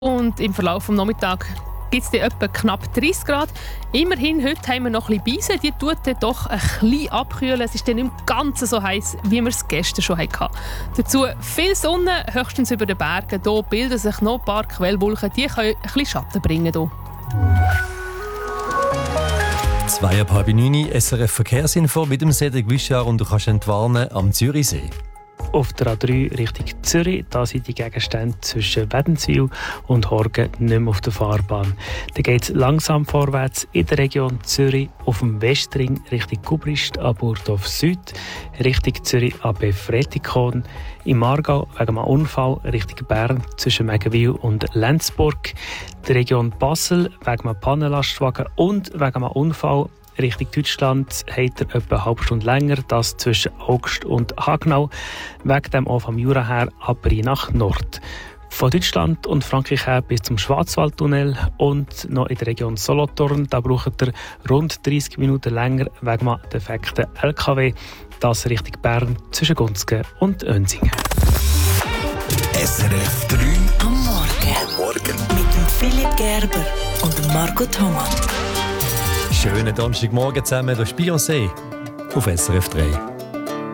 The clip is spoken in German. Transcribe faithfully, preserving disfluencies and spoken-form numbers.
Und im Verlauf des Nachmittags gibt es etwa knapp dreißig Grad. Immerhin, heute haben wir noch ein bisschen Beise, die tut dann doch ein bisschen abkühlen. Es ist dann nicht mehr ganz so heiß, wie wir es gestern schon hatten. Dazu viel Sonne, höchstens über den Bergen. Hier bilden sich noch ein paar Quellwolken, die können ein bisschen Schatten bringen. Hier. Zwei ab halb neun, S R F Verkehrsinfo mit dem Cedric Wischar und du kannst entwarnen am Zürichsee. Auf der A drei Richtung Zürich, da sind die Gegenstände zwischen Wädenswil und Horgen nicht mehr auf der Fahrbahn. Da geht es langsam vorwärts in der Region Zürich, auf dem Westring Richtung Gubrist, ab Burgdorf Süd, Richtung Zürich ab Fretikon, im Aargau wegen einem Unfall Richtung Bern zwischen Megenwil und Lenzburg, die Region Basel wegen einem Pannenlastwagen und wegen einem Unfall Richtung Deutschland hat er etwa eine halbe Stunde länger, das zwischen Augst und Hagnau, wegen dem auch vom Jura her ab Rhein nach Nord. Von Deutschland und Frankreich her bis zum Schwarzwaldtunnel und noch in der Region Solothurn, da braucht er rund dreißig Minuten länger wegen einem defekten L K W, das Richtung Bern zwischen Gunzgen und Önsingen. S R F drei am Morgen. Am Morgen. Mit dem Philipp Gerber und dem Marco Thomas. Schönen Donnerstagmorgen zusammen durch Beyoncé auf S R F drei.